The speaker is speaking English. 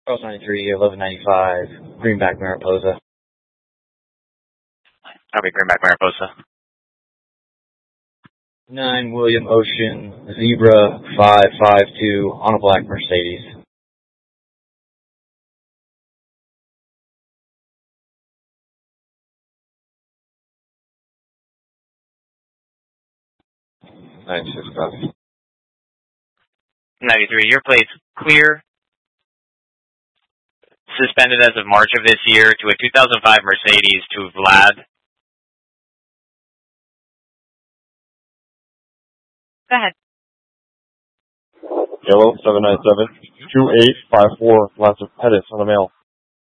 Cross 93, 1195, Greenback, Mariposa. Copy, Greenback, Mariposa. 9 William Ocean, Zebra 552, on a black Mercedes. Nice, copy. 93, your plate's clear. Suspended as of March of this year to a 2005 Mercedes to Vlad. Go ahead. Yellow 797 2854, lots of Pettis on the mail.